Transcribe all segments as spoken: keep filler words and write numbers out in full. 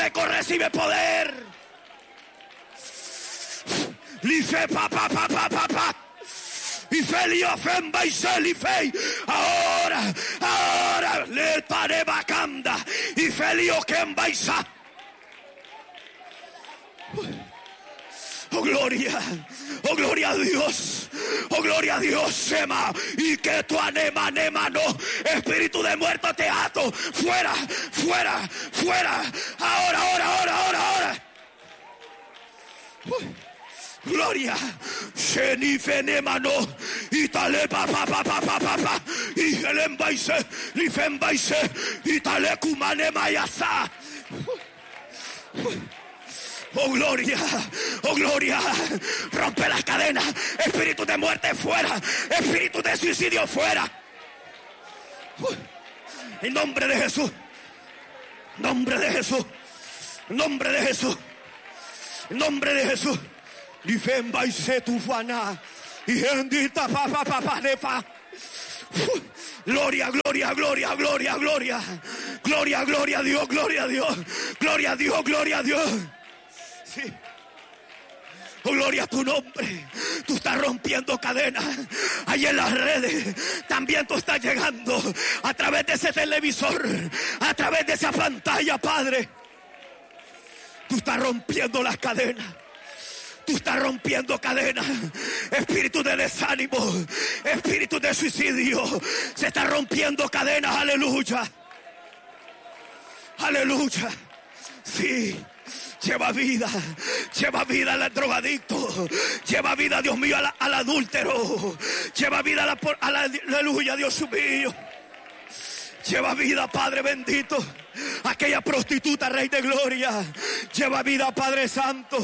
seco recibe poder. Life pa pa pa pa pa pa. Y felio femba y selifei. Ahora, ahora le tare bacanda. Y felio kemba y sa. Oh gloria, oh gloria a Dios, oh gloria a Dios, Sema, y que tu anema, anema, no, espíritu de muerto te ato, fuera, fuera, fuera, ahora, ahora, ahora, ahora, ahora. Uh, gloria, Shenifenemano, y tale pa pa pa pa pa pa pa, y gelembaise, lifembaise, y tale kumanema yasa. Oh gloria, oh gloria, rompe las cadenas, espíritu de muerte fuera, espíritu de suicidio fuera. Uh, en nombre de Jesús, nombre de Jesús, nombre de Jesús, nombre de Jesús. Difemba y se tu fana, y bendita pa pa pa pa de pa. Gloria, gloria, gloria, gloria, gloria, gloria, gloria a Dios, gloria a Dios, gloria a Dios, gloria a Dios. Sí. Oh, gloria a tu nombre. Tú estás rompiendo cadenas ahí en las redes. También tú estás llegando a través de ese televisor, a través de esa pantalla, Padre. Tú estás rompiendo las cadenas. Tú estás rompiendo cadenas. Espíritu de desánimo, espíritu de suicidio, se está rompiendo cadenas. Aleluya, aleluya. Sí. Lleva vida, lleva vida al drogadicto, lleva vida, Dios mío, al, al adúltero, lleva vida a la, a la, aleluya, Dios mío. Lleva vida, Padre bendito, aquella prostituta, Rey de Gloria. Lleva vida, Padre Santo.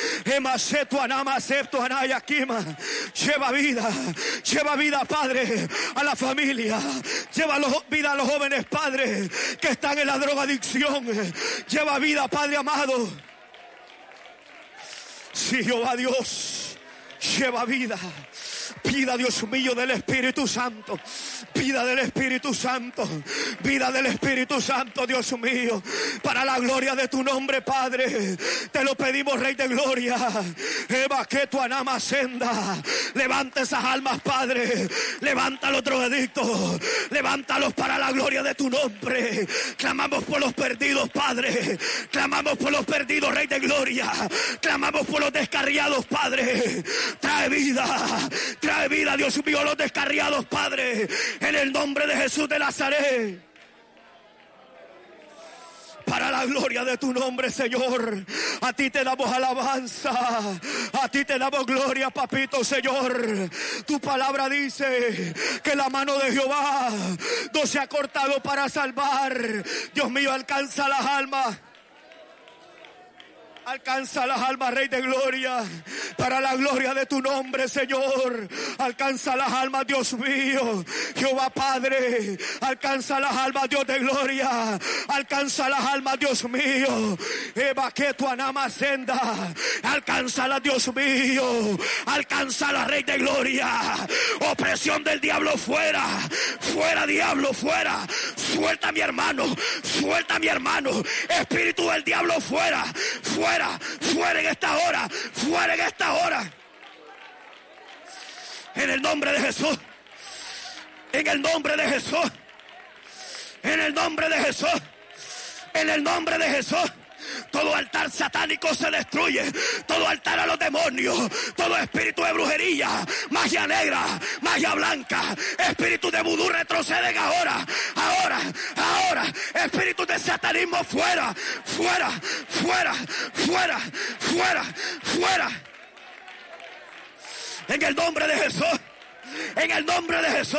Lleva vida, lleva vida, Padre, a la familia. Lleva los, vida a los jóvenes, Padre, que están en la drogadicción. Lleva vida, Padre amado. Sí, Jehová Dios, lleva vida. Pida, Dios mío, del Espíritu Santo. Pida del Espíritu Santo. Vida del Espíritu Santo, Dios mío. Para la gloria de tu nombre, Padre. Te lo pedimos, Rey de Gloria. Eva, que tu anama senda. Levanta esas almas, Padre. Levanta a los drogadictos. Levántalos para la gloria de tu nombre. Clamamos por los perdidos, Padre. Clamamos por los perdidos, Rey de Gloria. Clamamos por los descarriados, Padre. Trae vida. Trae vida, Dios mío, a los descarriados, Padre, en el nombre de Jesús de Nazaret. Para la gloria de tu nombre, Señor. A ti te damos alabanza. A ti te damos gloria, papito, Señor. Tu palabra dice que la mano de Jehová no se ha cortado para salvar. Dios mío, alcanza las almas. Alcanza las almas, Rey de Gloria, para la gloria de tu nombre, Señor. Alcanza las almas, Dios mío. Jehová Padre, alcanza las almas, Dios de gloria. Alcanza las almas, Dios mío. Eva, que tu anama senda. Alcánzala, Dios mío. Alcánzala, Rey de Gloria. Opresión del diablo fuera. Fuera, diablo, fuera. Suelta a mi hermano. Suelta a mi hermano. Espíritu del diablo fuera. Fuera. Fuera, fuera en esta hora, fuera en esta hora. En el nombre de Jesús, en el nombre de Jesús, en el nombre de Jesús, en el nombre de Jesús. Todo altar satánico se destruye. Todo altar a los demonios. Todo espíritu de brujería, magia negra, magia blanca, espíritu de vudú retroceden ahora. Ahora, ahora. Espíritu de satanismo fuera, fuera, fuera, fuera, fuera, fuera. En el nombre de Jesús. En el nombre de Jesús.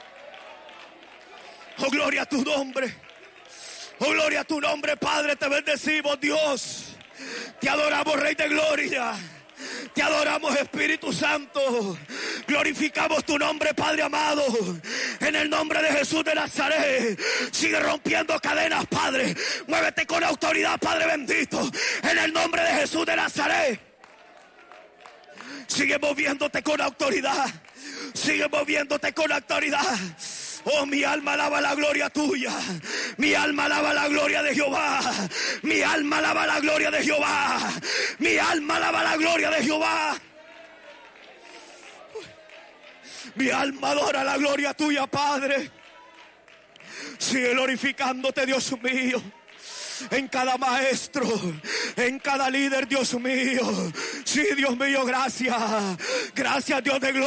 Oh, gloria a tu nombre. Oh, gloria a tu nombre, Padre, te bendecimos, Dios. Te adoramos, Rey de Gloria. Te adoramos, Espíritu Santo. Glorificamos tu nombre, Padre amado. En el nombre de Jesús de Nazaret. Sigue rompiendo cadenas, Padre. Muévete con autoridad, Padre bendito. En el nombre de Jesús de Nazaret. Sigue moviéndote con autoridad. Sigue moviéndote con autoridad. Oh, mi alma alaba la gloria tuya. Mi alma alaba la gloria de Jehová. Mi alma alaba la gloria de Jehová. Mi alma alaba la gloria de Jehová. Mi alma adora la gloria tuya, Padre. Sigue glorificándote, Dios mío. En cada maestro, en cada líder, Dios mío. Sí, Dios mío, gracias. Gracias, Dios de gloria.